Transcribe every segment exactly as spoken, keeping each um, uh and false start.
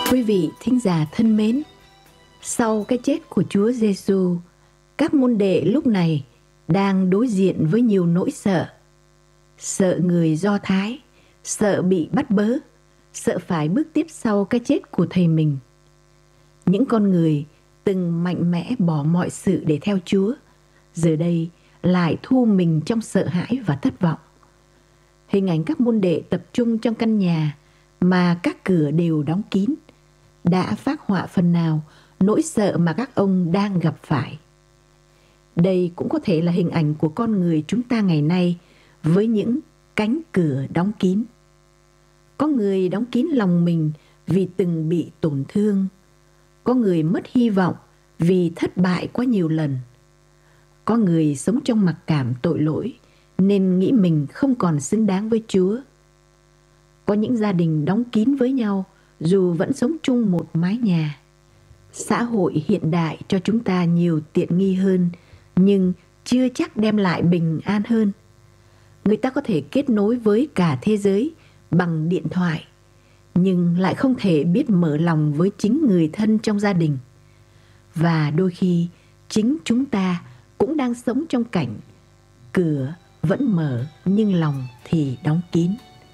Quý vị thính giả thân mến, sau cái chết của Chúa Giêsu, các môn đệ lúc này đang đối diện với nhiều nỗi sợ. Sợ người Do Thái, sợ bị bắt bớ, sợ phải bước tiếp sau cái chết của thầy mình. Những con người từng mạnh mẽ bỏ mọi sự để theo Chúa, giờ đây lại thu mình trong sợ hãi và thất vọng. Hình ảnh các môn đệ tập trung trong căn nhà mà các cửa đều đóng kín đã phác họa phần nào nỗi sợ mà các ông đang gặp phải. Đây cũng có thể là hình ảnh của con người chúng ta ngày nay với những cánh cửa đóng kín. Có người đóng kín lòng mình vì từng bị tổn thương. Có người mất hy vọng vì thất bại quá nhiều lần. Có người sống trong mặc cảm tội lỗi nên nghĩ mình không còn xứng đáng với Chúa. Có những gia đình đóng kín với nhau dù vẫn sống chung một mái nhà. Xã hội hiện đại cho chúng ta nhiều tiện nghi hơn, nhưng chưa chắc đem lại bình an hơn. Người ta có thể kết nối với cả thế giới bằng điện thoại, nhưng lại không thể biết mở lòng với chính người thân trong gia đình. Và đôi khi chính chúng ta cũng đang sống trong cảnh cửa vẫn mở nhưng lòng thì đóng kín.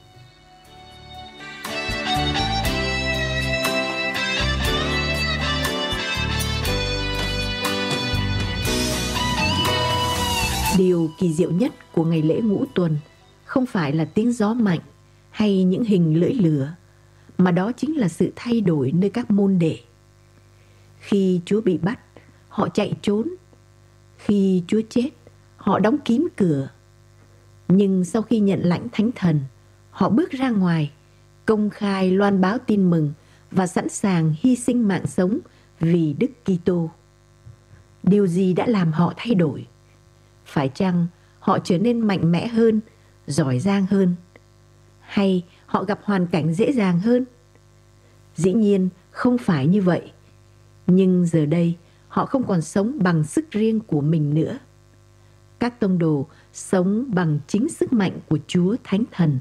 Điều kỳ diệu nhất của ngày lễ Ngũ Tuần không phải là tiếng gió mạnh hay những hình lưỡi lửa, mà đó chính là sự thay đổi nơi các môn đệ. Khi Chúa bị bắt, họ chạy trốn. Khi Chúa chết, họ đóng kín cửa. Nhưng sau khi nhận lãnh Thánh Thần, họ bước ra ngoài, công khai loan báo tin mừng và sẵn sàng hy sinh mạng sống vì Đức Kitô. Điều gì đã làm họ thay đổi? Phải chăng họ trở nên mạnh mẽ hơn, giỏi giang hơn? Hay họ gặp hoàn cảnh dễ dàng hơn? Dĩ nhiên không phải như vậy. Nhưng giờ đây họ không còn sống bằng sức riêng của mình nữa. Các tông đồ sống bằng chính sức mạnh của Chúa Thánh Thần.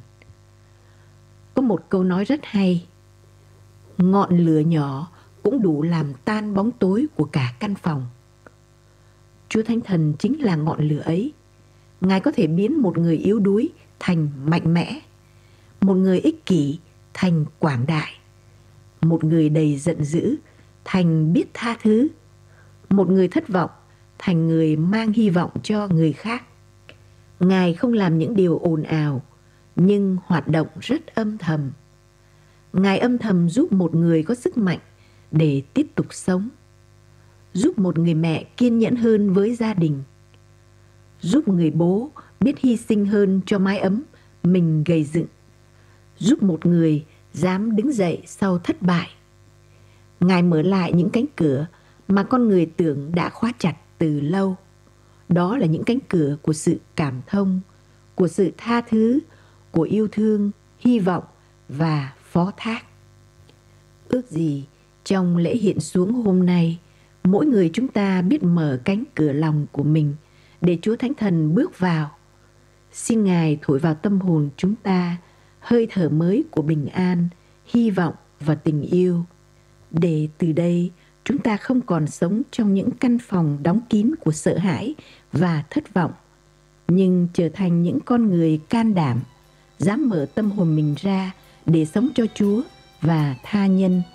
Có một câu nói rất hay: ngọn lửa nhỏ cũng đủ làm tan bóng tối của cả căn phòng. Chúa Thánh Thần chính là ngọn lửa ấy. Ngài có thể biến một người yếu đuối thành mạnh mẽ, một người ích kỷ thành quảng đại, một người đầy giận dữ thành biết tha thứ, một người thất vọng thành người mang hy vọng cho người khác. Ngài không làm những điều ồn ào, nhưng hoạt động rất âm thầm. Ngài âm thầm giúp một người có sức mạnh để tiếp tục sống, giúp một người mẹ kiên nhẫn hơn với gia đình, giúp người bố biết hy sinh hơn cho mái ấm mình gầy dựng, giúp một người dám đứng dậy sau thất bại. Ngài mở lại những cánh cửa mà con người tưởng đã khóa chặt từ lâu. Đó là những cánh cửa của sự cảm thông, của sự tha thứ, của yêu thương, hy vọng và phó thác. Ước gì trong lễ hiện xuống hôm nay, mỗi người chúng ta biết mở cánh cửa lòng của mình để Chúa Thánh Thần bước vào. Xin Ngài thổi vào tâm hồn chúng ta hơi thở mới của bình an, hy vọng và tình yêu, để từ đây chúng ta không còn sống trong những căn phòng đóng kín của sợ hãi và thất vọng, nhưng trở thành những con người can đảm, dám mở tâm hồn mình ra để sống cho Chúa và tha nhân.